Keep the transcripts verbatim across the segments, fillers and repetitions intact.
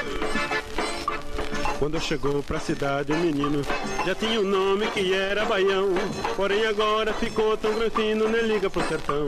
Quando chegou pra cidade o menino já tinha um nome que era Baião, porém agora ficou tão granfino, nem liga pro sertão.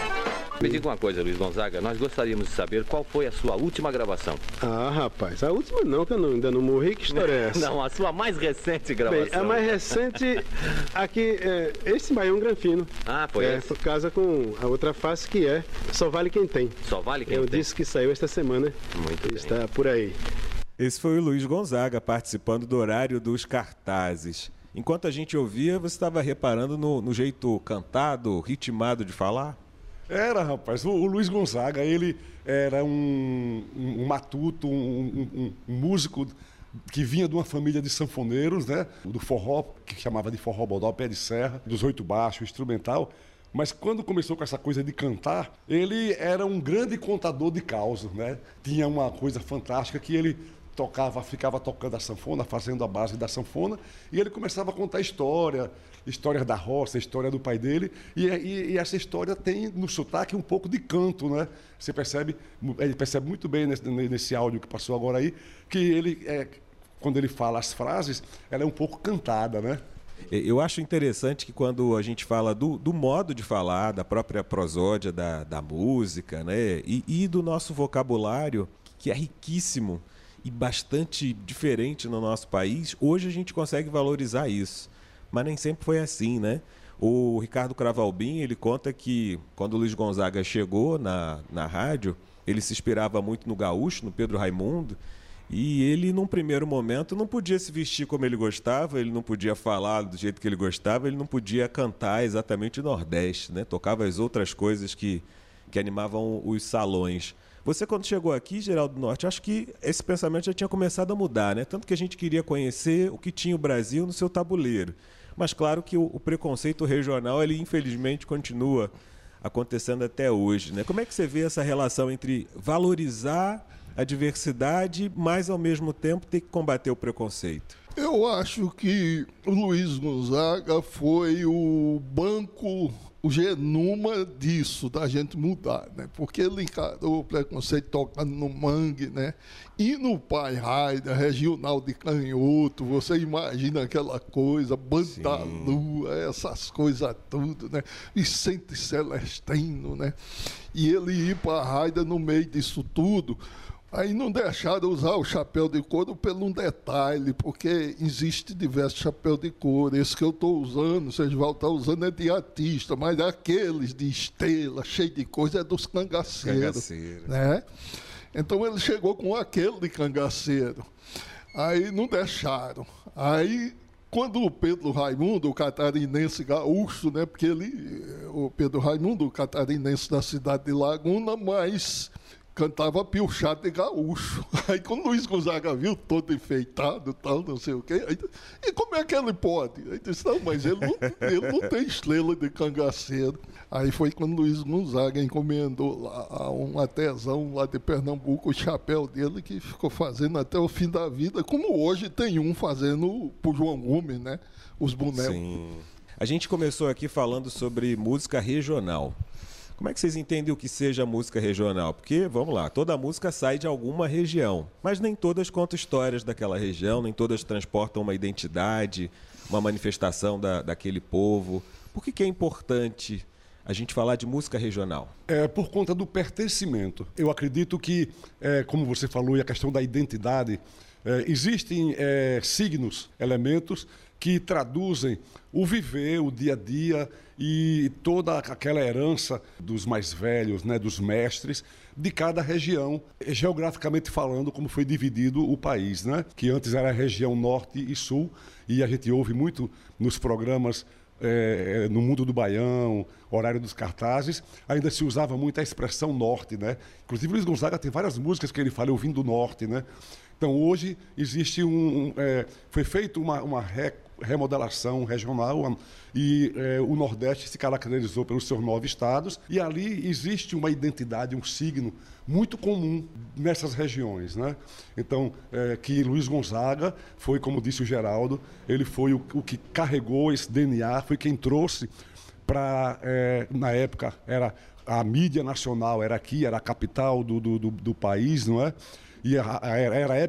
Me diga uma coisa, Luiz Gonzaga, nós gostaríamos de saber qual foi a sua última gravação. Ah, rapaz, a última não, que eu não, ainda não morri, que história é essa? Não, a sua mais recente gravação. Bem, a mais recente aqui é esse Baião Granfino. Ah, foi é, esse? Por casa com a outra face que é Só Vale Quem Tem. Só Vale Quem eu Tem. Eu disse que saiu esta semana. Muito bem. Está por aí. Esse foi o Luiz Gonzaga participando do horário dos cartazes. Enquanto a gente ouvia, você estava reparando no, no jeito cantado, ritmado de falar? Era, rapaz. O, o Luiz Gonzaga, ele era um, um, um matuto, um, um, um músico que vinha de uma família de sanfoneiros, né? Do forró, que chamava de forró bodó, pé de serra, dos oito baixos, instrumental. Mas quando começou com essa coisa de cantar, ele era um grande contador de causos, né? Tinha uma coisa fantástica que ele tocava, ficava tocando a sanfona, fazendo a base da sanfona, e ele começava a contar história, histórias da roça, história do pai dele, e, e, e essa história tem no sotaque um pouco de canto, né? Você percebe, ele percebe muito bem nesse, nesse áudio que passou agora aí, que ele, é, quando ele fala as frases, ela é um pouco cantada, né? Eu acho interessante que quando a gente fala do, do modo de falar, da própria prosódia da, da música, né? E, e do nosso vocabulário, que é riquíssimo e bastante diferente no nosso país, hoje a gente consegue valorizar isso. Mas nem sempre foi assim, né? O Ricardo Cravalbin, ele conta que quando o Luiz Gonzaga chegou na, na rádio, ele se inspirava muito no gaúcho, no Pedro Raimundo, e ele, num primeiro momento, não podia se vestir como ele gostava, ele não podia falar do jeito que ele gostava, ele não podia cantar exatamente o Nordeste, né? Tocava as outras coisas que, que animavam os salões. Você, quando chegou aqui, Geraldo Norte, acho que esse pensamento já tinha começado a mudar, né? Tanto que a gente queria conhecer o que tinha o Brasil no seu tabuleiro. Mas claro que o, o preconceito regional, ele infelizmente continua acontecendo até hoje, né? Como é que você vê essa relação entre valorizar a diversidade, mas ao mesmo tempo ter que combater o preconceito? Eu acho que o Luiz Gonzaga foi o banco, o genoma disso, da gente mudar, né? Porque ele encarou o preconceito tocando no mangue, né? E no Pai Raida, regional de Canhoto, você imagina aquela coisa, Bantalua, essas coisas tudo, né? Vicente Celestino, né? E ele ir para a Raida no meio disso tudo. Aí não deixaram usar o chapéu de couro pelo um detalhe, porque existe diversos chapéus de couro. Esse que eu estou usando, vocês vão estar usando é de artista, mas aqueles de estrela, cheio de coisa, é dos cangaceiros. Cangaceiro. Né? Então ele chegou com aquele de cangaceiro. Aí não deixaram. Aí, quando o Pedro Raimundo, o catarinense gaúcho, né? Porque ele, o Pedro Raimundo, o catarinense da cidade de Laguna, mas cantava piochado de gaúcho. Aí quando o Luiz Gonzaga viu todo enfeitado, tal, não sei o quê, aí, e como é que ele pode? Aí disse, não, mas ele não, ele não tem estrela de cangaceiro. Aí foi quando o Luiz Gonzaga encomendou lá a um artesão lá de Pernambuco o chapéu dele, que ficou fazendo até o fim da vida, como hoje tem um fazendo pro João Gomes, né? Os bonecos. Sim. A gente começou aqui falando sobre música regional. Como é que vocês entendem o que seja música regional? Porque, vamos lá, toda música sai de alguma região, mas nem todas contam histórias daquela região, nem todas transportam uma identidade, uma manifestação da, daquele povo. Por que, que é importante a gente falar de música regional? É por conta do pertencimento. Eu acredito que, é, como você falou, e a questão da identidade, é, existem é, signos, elementos que traduzem o viver, o dia a dia e toda aquela herança dos mais velhos, né, dos mestres, de cada região, geograficamente falando, como foi dividido o país, né? Que antes era a região norte e sul, e a gente ouve muito nos programas, é, no Mundo do Baião, Horário dos Cartazes, ainda se usava muito a expressão norte, né? Inclusive o Luiz Gonzaga tem várias músicas que ele fala, eu vim do norte, né? Então hoje existe um... um é, foi feita uma, uma rec remodelação regional e é, o Nordeste se caracterizou pelos seus nove estados e ali existe uma identidade, um signo muito comum nessas regiões, né? Então, é, que Luiz Gonzaga foi, como disse o Geraldo, ele foi o, o que carregou esse D N A, foi quem trouxe para, é, na época, era a mídia nacional, era aqui, era a capital do, do, do, do país, não é? E era a época